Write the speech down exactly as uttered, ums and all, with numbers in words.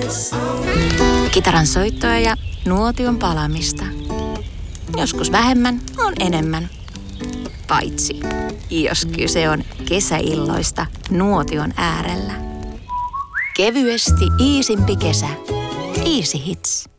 Kitaran soittoa ja nuotion palamista. Joskus vähemmän on enemmän. Paitsi jos kyse on kesäilloista nuotion äärellä. Kevyesti iisimpi kesä. Easy Hits.